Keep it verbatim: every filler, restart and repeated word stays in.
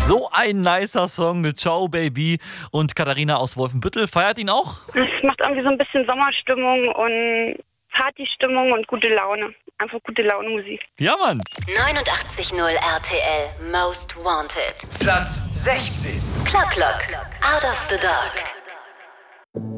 So ein nicer Song mit Ciao Baby. Und Katharina aus Wolfenbüttel feiert ihn auch? Es macht irgendwie so ein bisschen Sommerstimmung und Partystimmung und gute Laune. Einfach gute Laune Musik. Ja, Mann. neunundachtzig Komma null R T L Most Wanted. Platz sechzehn. Clock Clock. Out of the Dark.